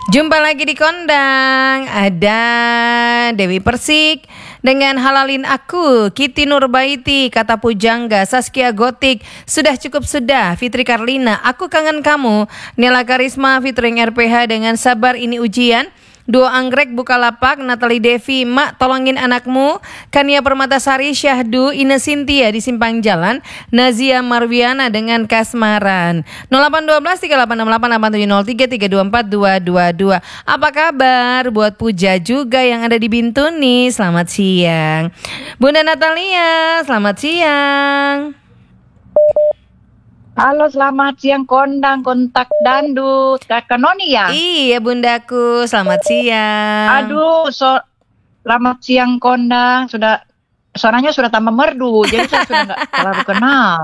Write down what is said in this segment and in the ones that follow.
Jumpa lagi di Kondang. Ada Dewi Persik dengan Halalin Aku, Kiti Nurbaiti, Kata Pujangga, Saskia Gotik, Sudah Cukup Sudah, Fitri Karlina, Aku Kangen Kamu, Nela Karisma featuring RPH dengan Sabar Ini Ujian, Duo Anggrek Bukalapak, Natalie Devi, Mak Tolongin Anakmu, Kania Permatasari, Syahdu, Ine Sintia di Simpang Jalan, Nazia Marwiana dengan Kasmaran. 0812 3868 8703 324 222. Apa kabar buat Puja juga yang ada di Bintuni? Selamat siang. Bunda Natalia, selamat siang. Halo, selamat siang Kondang, kontak dandut. Kakak Noni ya? Iya bundaku, selamat siang. Aduh, selamat siang Kondang. Suaranya sudah tambah merdu, jadi saya sudah nggak terlalu kenal.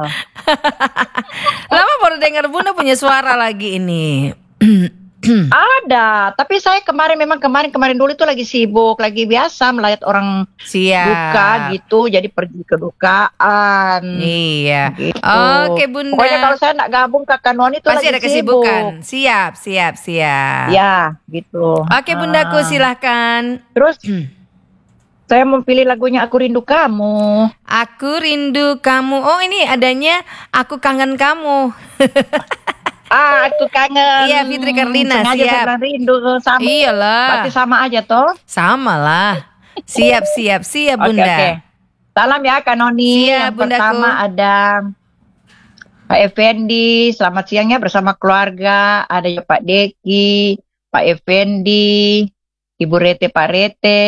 Lama baru dengar bunda punya suara lagi ini. Ada, tapi saya kemarin dulu itu lagi sibuk, lagi biasa melayat orang duka gitu, jadi pergi ke dukaan. Iya. Gitu. Oke bunda. Pokoknya kalau saya nak gabung Kakak Noni itu pasti lagi ada kesibukan. Siap. Ya, gitu. Oke bundaku, silahkan. Terus saya memilih lagunya Aku Rindu Kamu. Aku Rindu Kamu. Oh, ini adanya Aku Kangen Kamu. Aku kangen. Iya, Fitri Karlina. Sengaja Siap. saya rindu sama. Iyalah. Berarti sama aja toh? Sama lah. Siap bunda. Oke. Salam ya Kak Noni. Siap, Yang bundaku. pertama ada Pak Effendi, selamat siang ya bersama keluarga. Ada ya Pak Deki, Pak Effendi, Ibu Rete, Pak Rete,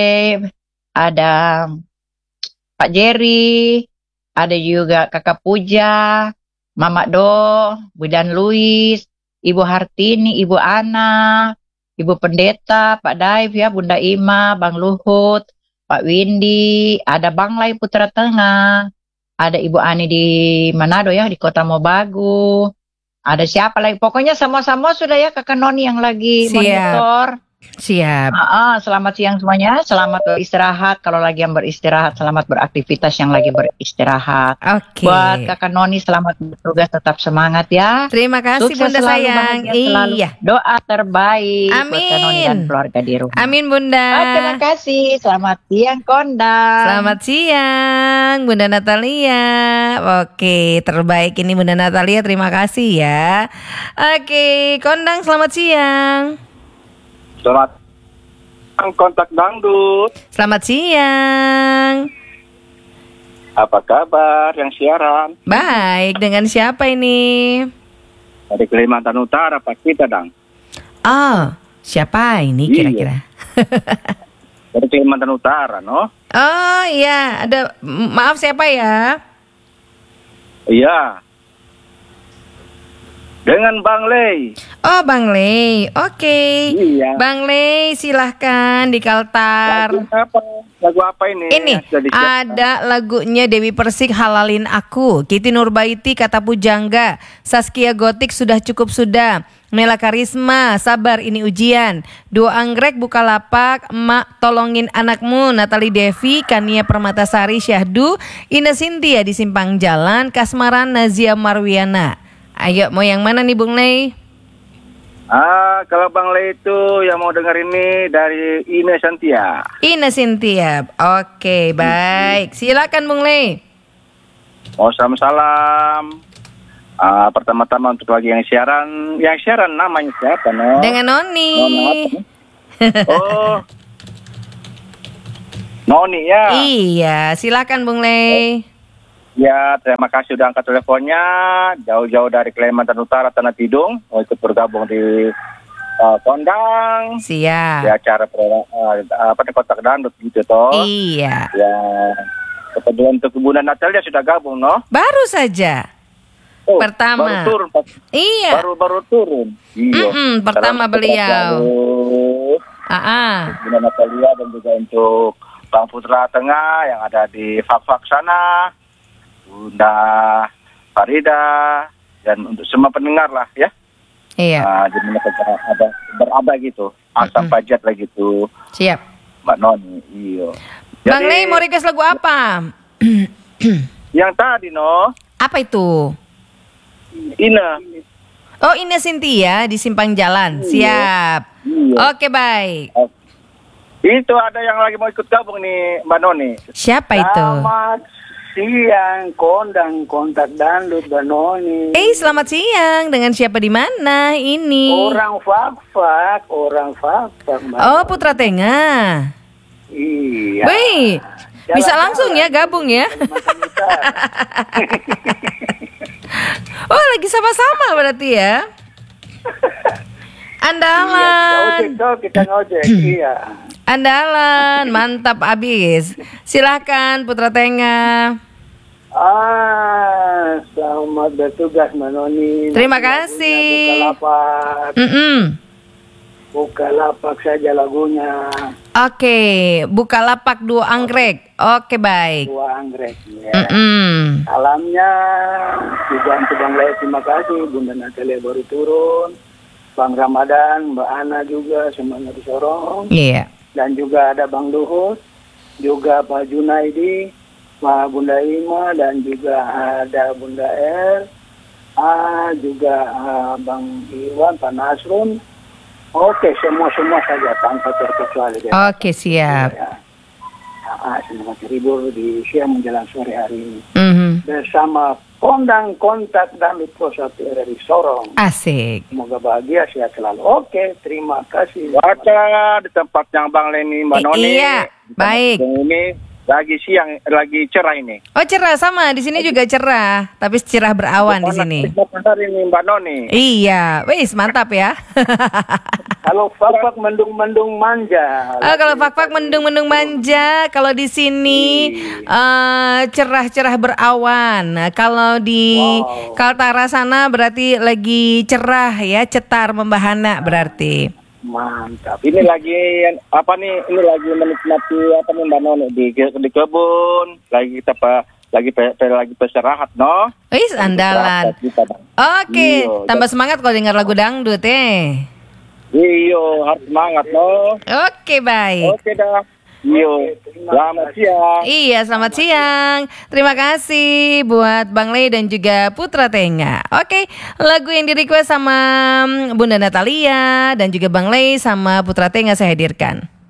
ada Pak Jerry, ada juga Kakak Puja, Mama Do, Budan Luis, Ibu Hartini, Ibu Ana, Ibu Pendeta, Pak Daif ya, Bunda Ima, Bang Luhut, Pak Windy, ada Bang Lai Putra Tengah, ada Ibu Ani di Manado ya, di Kota Mobagu, ada siapa lagi? Pokoknya sama-sama sudah ya Kakak Noni yang lagi monitor. Siap. Selamat siang semuanya. Selamat beristirahat. Kalau lagi yang beristirahat, selamat beraktivitas yang lagi beristirahat. Oke. Buat Kakak Noni, selamat bertugas, tetap semangat ya. Terima kasih Sukses bunda selalu, sayang. selalu. Iya. Doa terbaik buat Kakak Noni Amin. dan keluarga di rumah. Amin bunda. Terima kasih. Selamat siang Kondang. Selamat siang Bunda Natalia. Oke, terbaik ini Bunda Natalia. Terima kasih ya. Oke, Kondang selamat siang. Selamat siang kontak dangdut. Selamat siang. Apa kabar yang siaran? Baik, dengan siapa ini? Dari Kalimantan Utara Pak kita dang. Oh, siapa ini kira-kira? Dari Kalimantan Utara, no? Oh iya, ada. Maaf siapa ya? Iya. Dengan Bang Lei. Oh Bang Lei, oke. Iya. Bang Lei silahkan di Kaltar. Lagu apa ini? Ini ada lagunya Dewi Persik, Halalin Aku, Kiti Nurbaiti, Kata Pujangga, Saskia Gotik, Sudah Cukup Sudah, Nela Karisma, Sabar Ini Ujian, Duo Anggrek Bukalapak, Mak Tolongin Anakmu, Natalie Devi, Kania Permatasari, Syahdu, Ine Sintia di Simpang Jalan, Kasmaran, Nazia Marwiana. Ayo, mau yang mana nih Bung Lei? Kalau Bang Lei itu yang mau dengar ini dari Ine Sintia. Ine Sintia. Oke, baik. Silakan Bung Lei. Oh, salam. Pertama-tama untuk lagi yang siaran namanya siapa, no? Dengan Noni. Oh, Noni ya. Iya, silakan Bung Lei. Ya, terima kasih sudah angkat teleponnya. Jauh-jauh dari Kalimantan Utara, Tanah Tidung, mau ikut bergabung di Kondang. Siap. Di acara di Kotak Dandut gitu toh. Iya. Ya, kebetulan untuk Bunda Natalia sudah gabung, no? Baru saja. Oh, Pertama. Baru turun. Iya. Baru turun. Iya. Pertama beliau. Bunda Natalia dan juga untuk Bang Putra Tengah yang ada di Fak-Fak sana. Bunda Farida dan untuk semua pendengar lah ya. Iya. Jadi ada berada gitu. Asam pajat lah gitu. Siap. Mbak Noni. Iya. Bang Lei mau request lagu apa? Yang tadi no. Apa itu? Ina. Oh, Ine Sintia di Simpang Jalan. Siap. Iya. Oke, baik. Itu ada yang lagi mau ikut gabung nih, Mbak Noni. Siapa itu? Selamat siang, kondang kontak dangdut Banoni. Selamat siang. Dengan siapa di mana ini? Orang fak-fak. Mbak. Oh, Putra Tengah. Iya. Wih, bisa langsung ya gabung ya. Kalimantan Utara. Oh, lagi sama-sama berarti ya. Iya, Andalan. kita ngojek. Iya. Andalan, mantap abis. Silakan Putra Tengah. Selamat bertugas Manoni. Terima kasih. Bukalapak. Bukalapak saja lagunya. Oke, Bukalapak Duo Anggrek. Oke, baik. Dua anggrek. Ya. Salamnya juga untuk Bang Lea, terima kasih. Bunda Natalia baru turun. Bang Ramadan, Mbak Ana juga semuanya disorong. Iya. Dan juga ada Bang Luhut, juga Pak Junaidi, Pak Bunda Ima, dan juga ada Bunda juga Bang Iwan, Pak Nasrun. Oke, semua saja tanpa terkecuali. Oke, siap. Ya. Semoga terhibur di siang menjelang sore hari ini. Bersama kondang kontak dan Pusat dari Sorong. Asik. Semoga bahagia, sehat selalu. Oke, terima kasih. Baca di tempat yang Bang Leni, Mbak Noni. Iya, baik. Ini lagi siang, lagi cerah ini. Oh, cerah sama. Di sini juga cerah, tapi cerah berawan di sini. Hari ini Mbak Noni. Iya, wis mantap ya. Kalau fak-fak mendung-mendung manja. Kalau fak-fak mendung-mendung manja, kalau di sini cerah-cerah berawan. Nah, kalau di Kaltara sana berarti lagi cerah ya, cetar membahana berarti. Mantap. Ini lagi apa nih? Ini lagi menikmati apa nih Mbak Noni di kebun. Lagi kita lagi beristirahat, no? Wis andalan. Oke, tambah semangat kalau dengar lagu dangdut Iyo, harus semangat, no? Oke, baik. Oke dah. Iyo, selamat siang. Iya, selamat siang. Terima kasih buat Bang Lei dan juga Putra Tengah. Oke, lagu yang di-request sama Bunda Natalia dan juga Bang Lei sama Putra Tengah saya hadirkan.